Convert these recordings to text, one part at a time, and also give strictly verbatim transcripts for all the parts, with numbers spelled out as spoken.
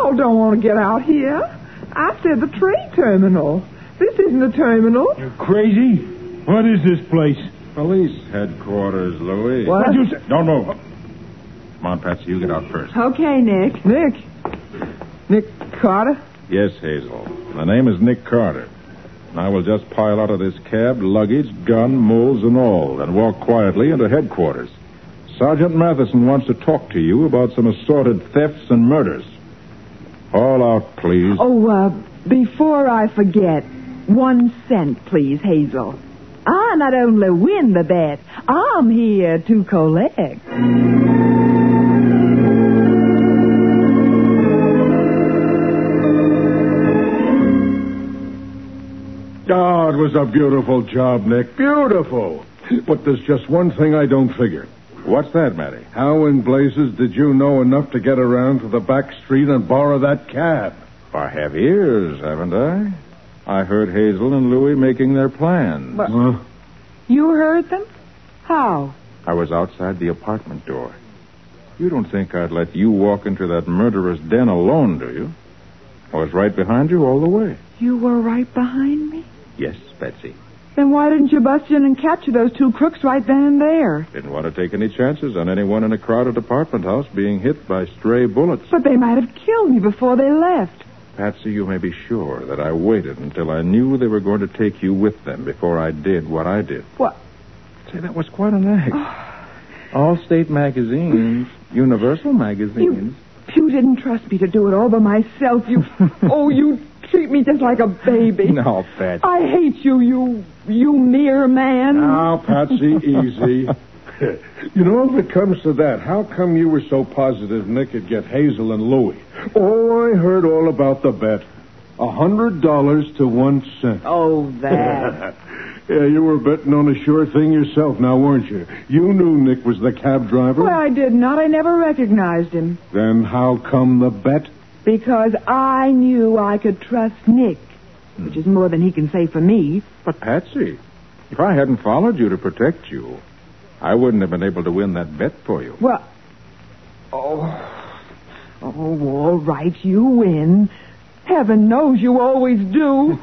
all don't want to get out here. I said the train terminal. This isn't a terminal. You crazy? What is this place? Police headquarters, Louis. What? What'd you say? Don't move. Come on, Patsy, you get out first. Okay, Nick. Nick. Nick Carter? Yes, Hazel. My name is Nick Carter. And I will just pile out of this cab, luggage, gun, mules, and all, and walk quietly into headquarters. Sergeant Matheson wants to talk to you about some assorted thefts and murders. All out, please. Oh, uh, before I forget, one cent, please, Hazel. I not only win the bet, I'm here to collect. Oh, it was a beautiful job, Nick. Beautiful. But there's just one thing I don't figure. What's that, Matty? How in blazes did you know enough to get around to the back street and borrow that cab? I have ears, haven't I? I heard Hazel and Louis making their plans. But- Huh? You heard them? How? I was outside the apartment door. You don't think I'd let you walk into that murderer's den alone, do you? I was right behind you all the way. You were right behind me? Yes, Betsy. Then why didn't you bust in and capture those two crooks right then and there? Didn't want to take any chances on anyone in a crowded apartment house being hit by stray bullets. But they might have killed me before they left. Patsy, you may be sure that I waited until I knew they were going to take you with them before I did what I did. What? Say, that was quite an act. All state magazines, Universal magazines. You, you didn't trust me to do it all by myself. You, oh, you treat me just like a baby. No, Patsy. I hate you, you, you mere man. Now, Patsy, easy. You know, if it comes to that, how come you were so positive Nick would get Hazel and Louis? Oh, I heard all about the bet. A hundred dollars to one cent. Oh, that. Yeah, you were betting on a sure thing yourself now, weren't you? You knew Nick was the cab driver. Well, I did not. I never recognized him. Then how come the bet? Because I knew I could trust Nick, which is more than he can say for me. But, Patsy, if I hadn't followed you to protect you, I wouldn't have been able to win that bet for you. Well, oh, oh, all right, you win. Heaven knows you always do.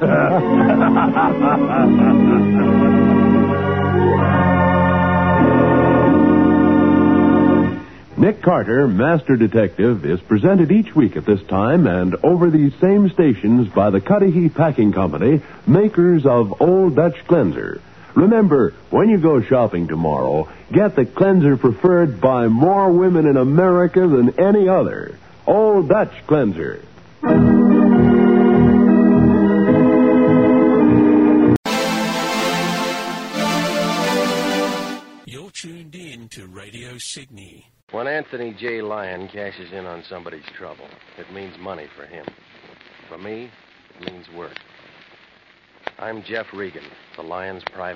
Nick Carter, Master Detective, is presented each week at this time and over these same stations by the Cudahy Packing Company, makers of Old Dutch Cleanser. Remember, when you go shopping tomorrow, get the cleanser preferred by more women in America than any other. Old Dutch Cleanser. You're tuned in to Radio Sydney. When Anthony J. Lyon cashes in on somebody's trouble, it means money for him. For me, it means work. I'm Jeff Regan, the Lyons private